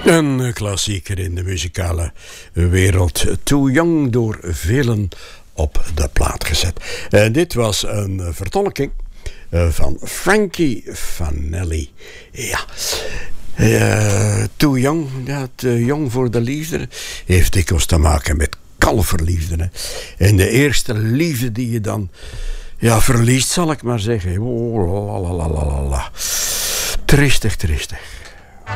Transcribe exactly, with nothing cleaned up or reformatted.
Een klassieker in de muzikale wereld. Too Young, door velen op de plaat gezet. En dit was een vertolking van Frankie Vanelli. Ja. Uh, too Young, ja, te jong voor de liefde, heeft dikwijls te maken met kalverliefde. Hè. En de eerste liefde die je dan ja, verliest, zal ik maar zeggen. Oh, la, la, la, la, la. Tristig, tristig.